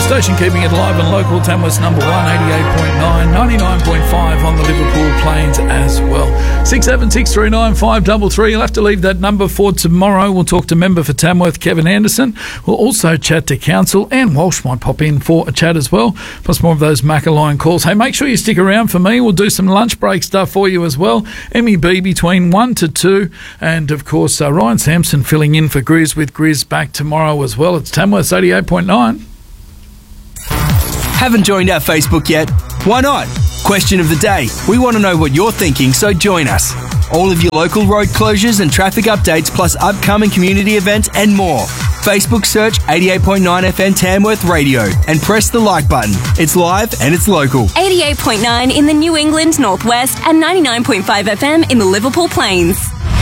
Station keeping it live and local. Tamworth's number 1, 88.9, 99.5 on the Liverpool Plains as well. 67639 533. You'll have to leave that number for tomorrow. We'll talk to member for Tamworth, Kevin Anderson. We'll also chat to council, and Walsh might pop in for a chat as well. Plus more of those Macca line calls. Hey, make sure you stick around for me. We'll do some lunch break stuff for you as well. MEB between 1 to 2. And, of course, Ryan Sampson filling in for Grizz with Grizz back tomorrow as well. It's Tamworth's 88.9. Haven't joined our Facebook yet? Why not? Question of the day. We want to know what you're thinking, so join us. All of your local road closures and traffic updates, plus upcoming community events and more. Facebook search 88.9 FM Tamworth Radio and press the like button. It's live and it's local. 88.9 in the New England Northwest and 99.5 FM in the Liverpool Plains.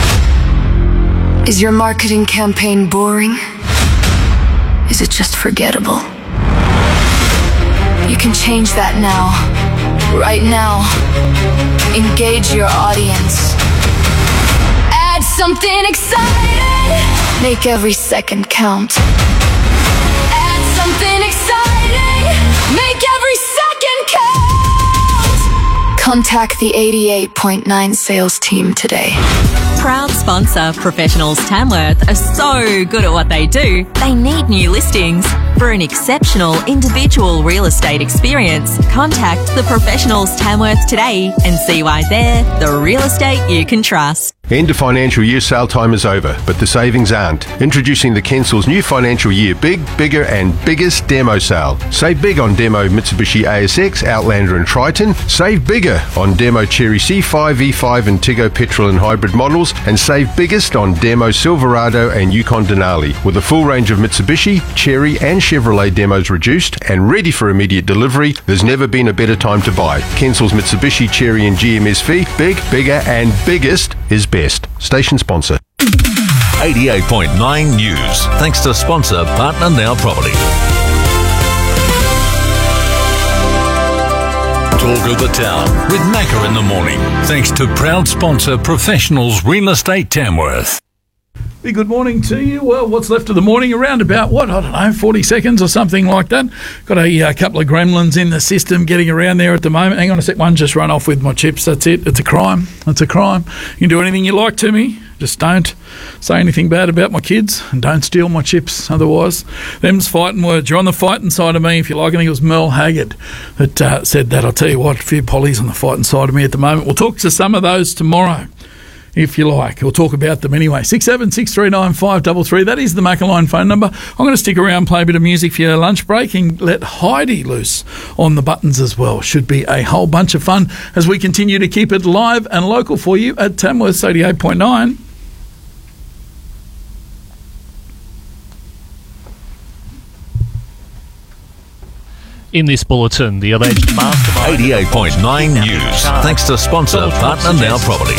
Is your marketing campaign boring? Is it just forgettable? You can change that now. Right now. Engage your audience. Add something exciting. Make every second count. Add something exciting. Make every second count. Contact the 88.9 sales team today. Proud sponsor Professionals Tamworth are so good at what they do, they need new listings. For an exceptional individual real estate experience, contact the Professionals Tamworth today and see why they're the real estate you can trust. End of financial year sale time is over, but the savings aren't. Introducing the Kensals new financial year big, bigger and biggest demo sale. Save big on demo Mitsubishi ASX, Outlander and Triton. Save bigger on demo Cherry C5, E5 and Tiggo petrol and hybrid models. And save biggest on demo Silverado and Yukon Denali. With a full range of Mitsubishi, Cherry and Chevrolet demos reduced and ready for immediate delivery, there's never been a better time to buy. Kensals Mitsubishi, Cherry and GMSV. Big, bigger and biggest is best. Station sponsor. 88.9 News. Thanks to sponsor Partner Now Property. Talk of the Town with Macca in the morning. Thanks to proud sponsor Professionals Real Estate Tamworth. Good morning to you. Well, what's left of the morning? Around about, 40 seconds or something like that. Got a couple of gremlins in the system getting around there at the moment. Hang on a sec. One just run off with my chips. That's it. It's a crime. It's a crime. You can do anything you like to me. Just don't say anything bad about my kids and don't steal my chips. Otherwise, them's fighting words. You're on the fighting side of me, if you like. I think it was Merle Haggard that said that. I'll tell you what, a few pollies on the fighting side of me at the moment. We'll talk to some of those tomorrow, if you like. We'll talk about them anyway. 67639 533. That is the Macca phone number. I'm going to stick around, play a bit of music for your lunch break and let Heidi loose on the buttons as well. Should be a whole bunch of fun as we continue to keep it live and local for you at Tamworth's 88.9. In this bulletin, the alleged mastermind... 88.9 News. Thanks to sponsor Partner Now Property.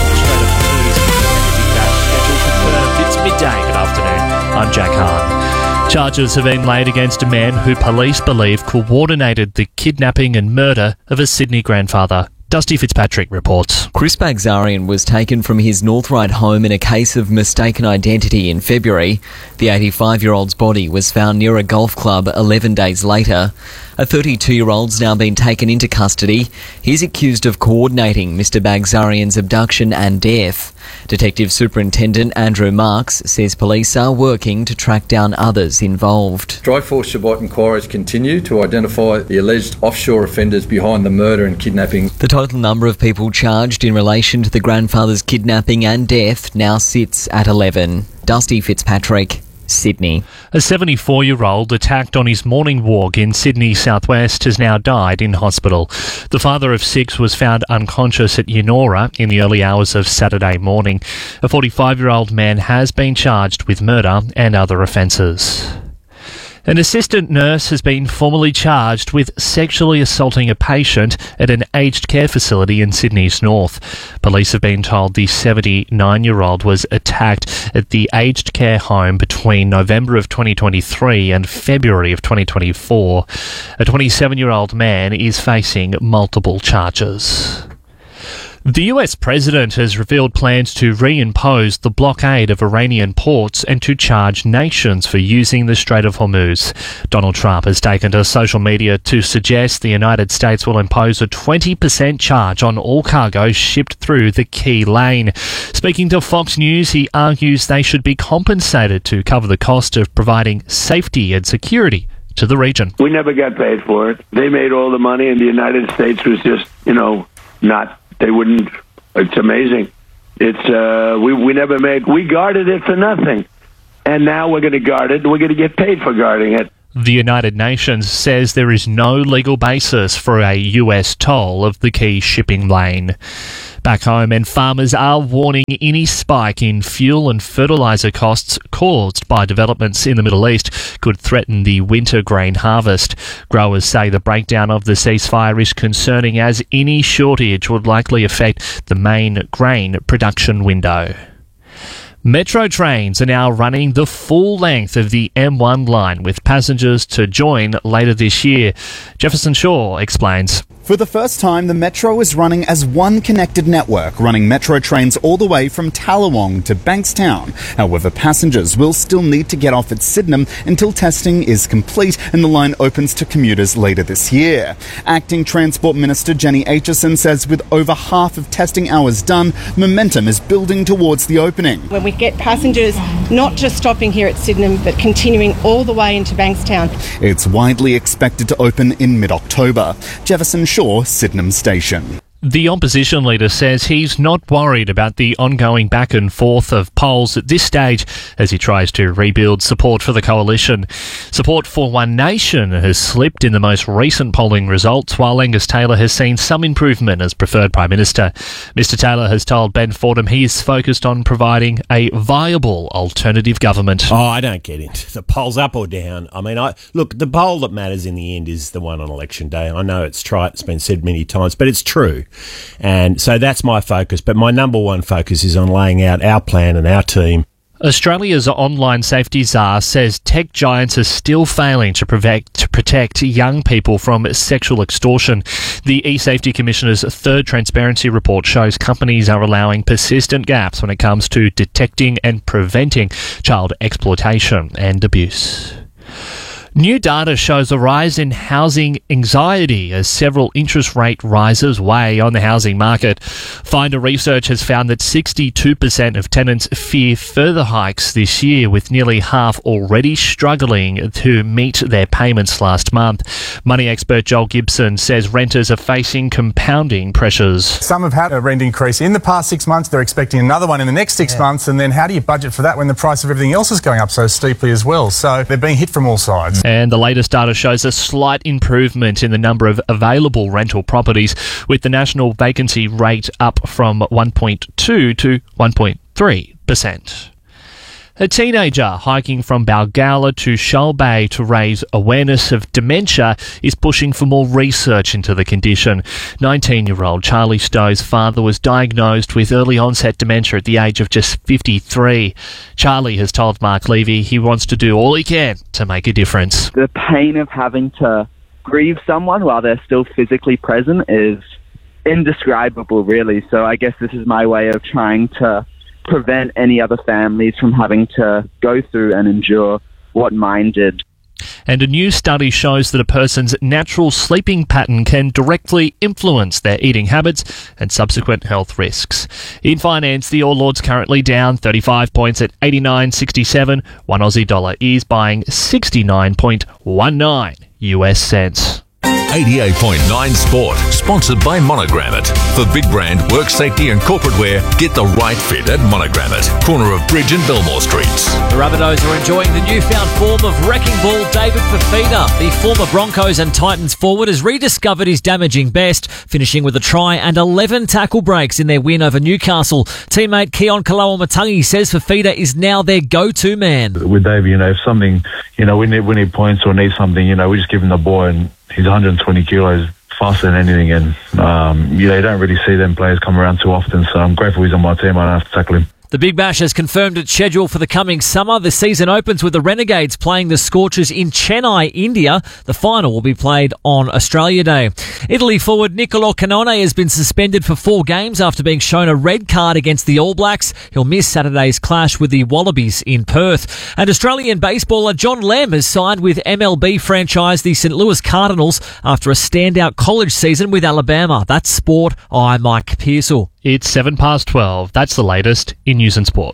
It's midday. Good afternoon. I'm Jack Hahn. Charges have been laid against a man who police believe coordinated the kidnapping and murder of a Sydney grandfather. Dusty Fitzpatrick reports. Chris Bagzarian was taken from his Northright home in a case of mistaken identity in February. The 85-year-old's body was found near a golf club 11 days later. A 32-year-old's now been taken into custody. He's accused of coordinating Mr Bagzarian's abduction and death. Detective Superintendent Andrew Marks says police are working to track down others involved. Dry Force Shabbat inquiries continue to identify the alleged offshore offenders behind the murder and kidnapping. The total number of people charged in relation to the grandfather's kidnapping and death now sits at 11. Dusty Fitzpatrick, Sydney. A 74-year-old attacked on his morning walk in Sydney southwest has now died in hospital. The father of 6 was found unconscious at Yennora in the early hours of Saturday morning. A 45-year-old man has been charged with murder and other offences. An assistant nurse has been formally charged with sexually assaulting a patient at an aged care facility in Sydney's north. Police have been told the 79-year-old was attacked at the aged care home between November of 2023 and February of 2024. A 27-year-old man is facing multiple charges. The US president has revealed plans to reimpose the blockade of Iranian ports and to charge nations for using the Strait of Hormuz. Donald Trump has taken to social media to suggest the United States will impose a 20% charge on all cargo shipped through the key lane. Speaking to Fox News, he argues they should be compensated to cover the cost of providing safety and security to the region. We never got paid for it. They made all the money and the United States was just, not. They wouldn't. It's amazing. We never made. We guarded it for nothing, and now we're going to guard it. We're going to get paid for guarding it. The United Nations says there is no legal basis for a US toll of the key shipping lane. Back home, and farmers are warning any spike in fuel and fertiliser costs caused by developments in the Middle East could threaten the winter grain harvest. Growers say the breakdown of the ceasefire is concerning, as any shortage would likely affect the main grain production window. Metro trains are now running the full length of the M1 line, with passengers to join later this year. Jefferson Shaw explains. For the first time, the Metro is running as one connected network, running Metro trains all the way from Tallawong to Bankstown. However, passengers will still need to get off at Sydenham until testing is complete and the line opens to commuters later this year. Acting Transport Minister Jenny Aitchison says with over half of testing hours done, momentum is building towards the opening. When we get passengers not just stopping here at Sydenham, but continuing all the way into Bankstown. It's widely expected to open in mid-October. Jefferson Shaw, Sydenham Station. The opposition leader says he's not worried about the ongoing back and forth of polls at this stage as he tries to rebuild support for the coalition. Support for One Nation has slipped in the most recent polling results, while Angus Taylor has seen some improvement as preferred Prime Minister. Mr Taylor has told Ben Fordham he is focused on providing a viable alternative government. I don't get into the polls up or down. I mean, look, the poll that matters in the end is the one on election day. I know it's trite, it's been said many times, but it's true. And so that's my focus. But my number one focus is on laying out our plan and our team. Australia's online safety czar says tech giants are still failing to protect young people from sexual extortion. The eSafety Commissioner's third transparency report shows companies are allowing persistent gaps when it comes to detecting and preventing child exploitation and abuse. New data shows a rise in housing anxiety as several interest rate rises weigh on the housing market. Finder Research has found that 62% of tenants fear further hikes this year, with nearly half already struggling to meet their payments last month. Money expert Joel Gibson says renters are facing compounding pressures. Some have had a rent increase in the past 6 months. They're expecting another one in the next 6 months. And then how do you budget for that when the price of everything else is going up so steeply as well? So they're being hit from all sides. And the latest data shows a slight improvement in the number of available rental properties, with the national vacancy rate up from 1.2 to 1.3%. A teenager hiking from Balgowlah to Shoal Bay to raise awareness of dementia is pushing for more research into the condition. 19-year-old Charlie Stowe's father was diagnosed with early onset dementia at the age of just 53. Charlie has told Mark Levy he wants to do all he can to make a difference. The pain of having to grieve someone while they're still physically present is indescribable, really. So I guess this is my way of trying to prevent any other families from having to go through and endure what mine did. And a new study shows that a person's natural sleeping pattern can directly influence their eating habits and subsequent health risks. In finance, the All Ords currently down 35 points at 89.67. One Aussie dollar is buying 69.19 US cents. 88.9 Sport, sponsored by Monogrammet. For big brand, work safety and corporate wear, get the right fit at Monogrammet, corner of Bridge and Belmore Streets. The Rabbitohs are enjoying the newfound form of wrecking ball David Fifita. The former Broncos and Titans forward has rediscovered his damaging best, finishing with a try and 11 tackle breaks in their win over Newcastle. Teammate Keon Kalawamatangi says Fifita is now their go-to man. With David, if something, we need points or need something, we just give him the ball, and he's 120 kilos, faster than anything, and you don't really see them players come around too often, so I'm grateful he's on my team. I don't have to tackle him. The Big Bash has confirmed its schedule for the coming summer. The season opens with the Renegades playing the Scorchers in Chennai, India. The final will be played on Australia Day. Italy forward Nicolo Cannone has been suspended for 4 games after being shown a red card against the All Blacks. He'll miss Saturday's clash with the Wallabies in Perth. And Australian baseballer John Lem has signed with MLB franchise the St. Louis Cardinals after a standout college season with Alabama. That's Sport. I'm Mike Pearsall. It's 12:07. That's the latest in news and sport.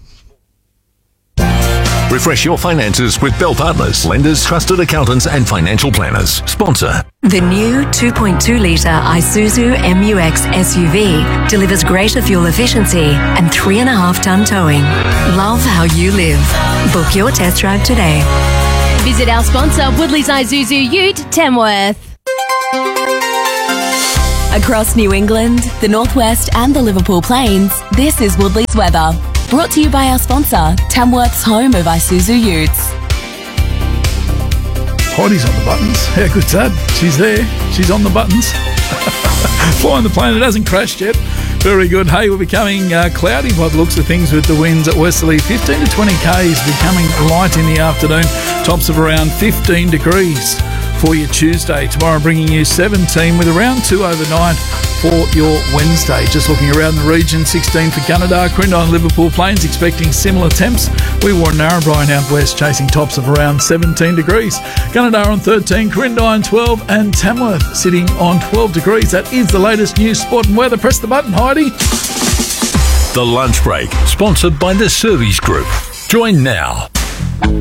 Refresh your finances with Bell Partners, lenders, trusted accountants and financial planners. Sponsor. The new 2.2-litre Isuzu MU-X SUV delivers greater fuel efficiency and 3.5-tonne towing. Love how you live. Book your test drive today. Visit our sponsor, Woodley's Isuzu Ute, Tamworth. Across New England, the Northwest and the Liverpool Plains, this is Woodley's weather. Brought to you by our sponsor, Tamworth's home of Isuzu Utes. Heidi's on the buttons. How good's that? She's there. She's on the buttons. Flying the plane. It hasn't crashed yet. Very good. Hey, we're becoming cloudy by the looks of things with the winds at westerly. 15 to 20 k's, becoming light in the afternoon. Tops of around 15 degrees for your Tuesday. Tomorrow bringing you 17 with around 2 overnight for your Wednesday. Just looking around the region, 16 for Gunnedah, Crindon, Liverpool Plains expecting similar temps. We were in Narrabri out west chasing tops of around 17 degrees. Gunnedah on 13, Crindon 12 and Tamworth sitting on 12 degrees. That is the latest news, sport and weather. Press the button, Heidi. The Lunch Break, sponsored by the Service Group. Join now.